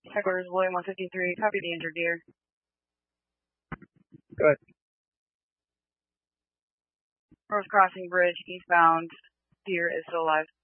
Headquarters, William 153, copy the injured deer. Good. Rose Crossing Bridge, eastbound, deer is still alive.